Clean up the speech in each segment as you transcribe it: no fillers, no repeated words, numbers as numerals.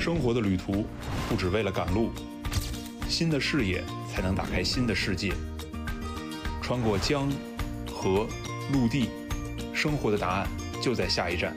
生活的旅途不只为了赶路，新的视野才能打开新的世界。穿过江、河、陆地，生活的答案就在下一站。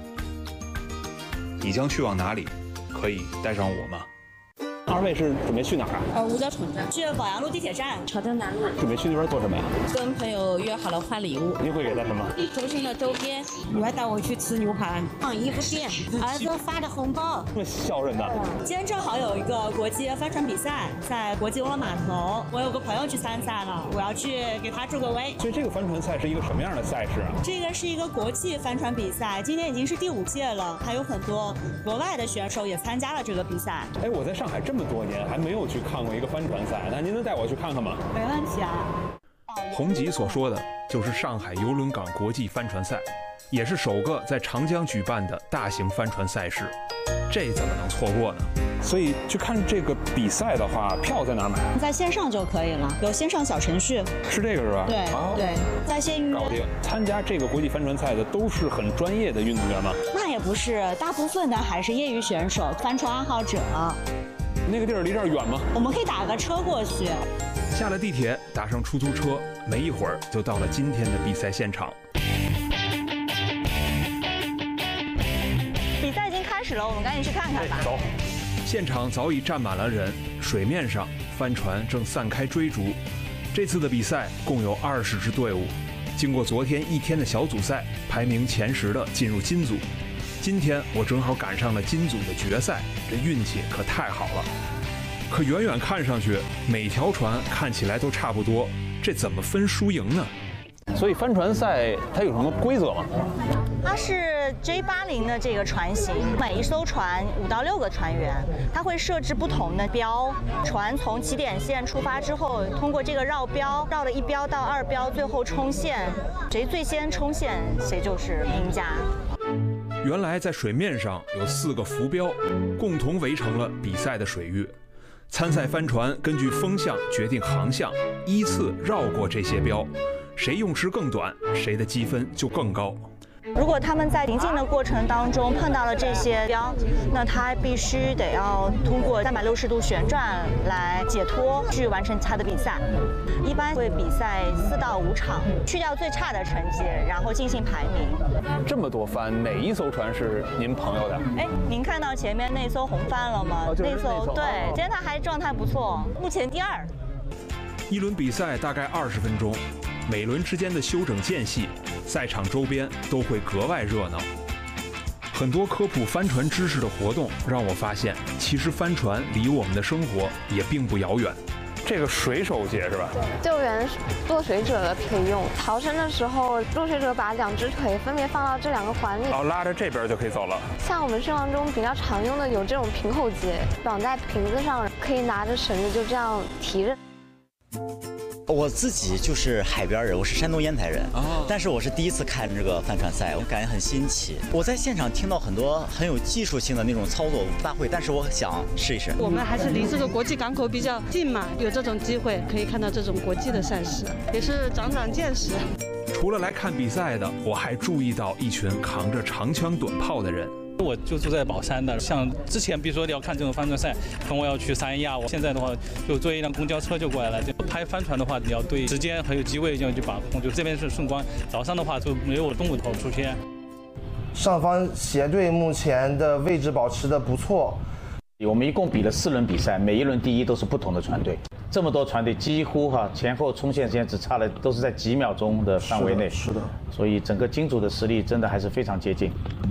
你将去往哪里？可以带上我吗？ 二位是准备去哪儿啊？ 五角城站，去宝阳路地铁站，朝江南路。 准备去那边做什么呀？ 跟朋友约好了换礼物。 您会给他什么？ 周星的周边。 你还带我去吃牛排， 逛衣服店，儿子发的红包。 这么孝顺的。 今天正好有一个国际帆船比赛，在国际游轮码头，我有个朋友去参赛了，我要去给他助个威。 所以这个帆船赛是一个什么样的赛事啊？ 这个是一个国际帆船比赛，今年已经是第5届了，还有很多国外的选手也参加了这个比赛。 哎，我在上海这么多年还没有去看过一个帆船赛，那您能带我去看看吗？ 没问题啊。 洪吉所说的就是上海邮轮港国际帆船赛，也是首个在长江举办的大型帆船赛事，这怎么能错过呢？ 所以去看这个比赛的话，票在哪儿买？ 在线上就可以了，有线上小程序。 是这个是吧？ 对、对，在线预约。 搞定。参加这个国际帆船赛的都是很专业的运动员吗？ 那也不是，大部分的还是业余选手、帆船爱好者。 那个地儿离这儿远吗？ 我们可以打个车过去。 下了地铁，打上出租车，没一会儿就到了今天的比赛现场。 比赛已经开始了，我们赶紧去看看吧。 走。 现场早已站满了人，水面上帆船正散开追逐。这次的比赛共有20支队伍，经过昨天1天的小组赛，排名前10的进入金组。今天我正好赶上了金组的决赛，这运气可太好了。可远远看上去，每条船看起来都差不多，这怎么分输赢呢？ 所以帆船赛它有什么规则吗？ 它是 J80的这个船型，每一艘船5到6个船员，它会设置不同的标，船从起点线出发之后，通过这个绕标，绕了1标到2标，最后冲线，谁最先冲线，谁就是赢家。 原来在水面上有4个浮标，共同围成了比赛的水域。参赛帆船根据风向决定航向，依次绕过这些标，谁用时更短，谁的积分就更高。 如果他们在行进的过程当中碰到了这些标，那他必须得要通过360度旋转来解脱，去完成他的比赛。一般会比赛4到5场，去掉最差的成绩，然后进行排名。 这么多帆，哪一艘船是您朋友的？ 哎，您看到前面那艘红帆了吗？ 就是那艘。 对，今天他还状态不错，目前第2。 一轮比赛大概20分钟，每轮之间的休整间隙，赛场周边都会格外热闹。很多科普帆船知识的活动让我发现，其实帆船离我们的生活也并不遥远。 这个水手节是吧？ 救援落水者的可以用，逃生的时候，落水者把2只腿分别放到这2个环里， 拉着这边就可以走了。 像我们生活中比较常用的有这种平口节，绑在瓶子上，可以拿着绳子就这样提着。 我自己就是海边人，我是山东烟台人，但是我是第一次看这个帆船赛，我感觉很新奇。我在现场听到很多很有技术性的那种操作，不大会，但是我想试一试。 我们还是离这个国际港口比较近嘛，有这种机会可以看到这种国际的赛事，也是长长见识。 除了来看比赛的，我还注意到一群扛着长枪短炮的人。 我就住在宝山的，像之前比如说你要看这种帆船赛，可能我要去三亚，我现在的话就坐一辆公交车就过来了。就拍帆船的话，你要对时间还有机位要去把控，就这边是顺光，早上的话就没有中午头出现。 上方协队目前的位置保持得不错。 我们一共比了4轮比赛，每一轮第1都是不同的船队。这么多船队几乎前后冲线时间只差了，都是在几秒钟的范围内。 是的。 所以整个金组的实力真的还是非常接近。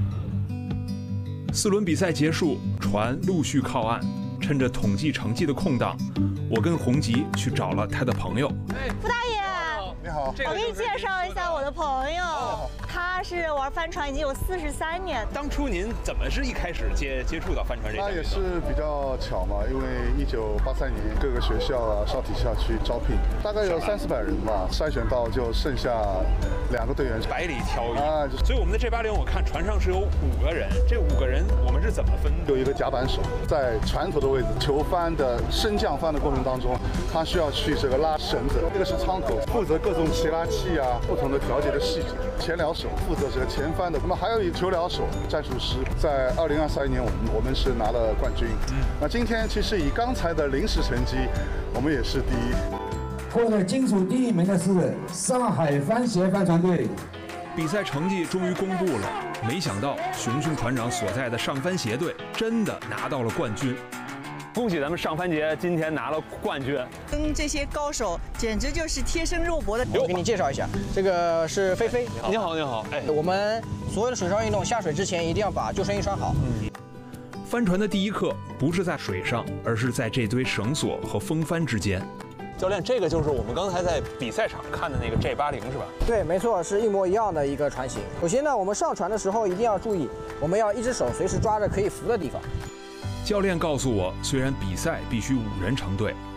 4轮比赛结束，船陆续靠岸。趁着统计成绩的空档，我跟洪吉去找了他的朋友。 傅大爷， 你好， 我给你介绍一下我的朋友，他是玩帆船已经有43年。 当初您怎么是一开始接触到帆船这项运动？ 那也是比较巧嘛，因为1983年各个学校啊、少体校去招聘，大概有300-400人吧，筛选到就剩下2个队员， 百里挑一啊。 所以我们的J80，我看船上是有5个人，这5个人我们是怎么分的？ 有一个甲板手在船头的位置，球帆的升降帆的过程当中，他需要去这个拉绳子，这个是舱口，负责各种齐拉器啊，不同的调节的细节。前僚手负责这个前帆的，那么还有一个球僚手战术师，在2023年我们是拿了冠军。那今天其实以刚才的临时成绩，我们也是第一。 获得金属第1名的是上海帆协帆船队。 比赛成绩终于公布了，没想到熊熊船长所在的上帆协队真的拿到了冠军。 恭喜咱们上帆节今天拿了冠军， 跟这些高手简直就是贴身肉搏的。 我给你介绍一下，这个是菲菲。 你好，你好。哎， 我们所有的水上运动下水之前一定要把救生衣穿好。 帆船的第一课不是在水上，而是在这堆绳索和风帆之间。 教练，这个就是我们刚才在比赛场看的那个 J80是吧？ 对，没错，是一模一样的一个船型。首先呢，我们上船的时候一定要注意，我们要一只手随时抓着可以扶的地方。 教练告诉我，虽然比赛必须5人成队，